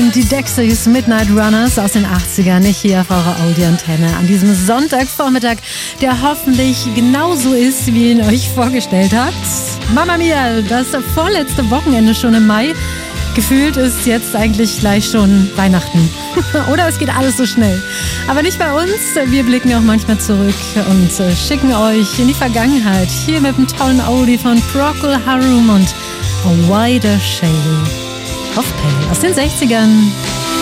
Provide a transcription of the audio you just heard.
waren die Dexys Midnight Runners aus den 80ern, nicht hier auf eurer Audioantenne an diesem Sonntagvormittag, der hoffentlich genauso ist, wie ihr ihn euch vorgestellt habt. Mama mia, das vorletzte Wochenende schon im Mai. Gefühlt ist jetzt eigentlich gleich schon Weihnachten. Oder es geht alles so schnell. Aber nicht bei uns. Wir blicken auch manchmal zurück und schicken euch in die Vergangenheit. Hier mit dem tollen Oldie von Procol Harum und A Wider Shade of Pale aus den 60ern.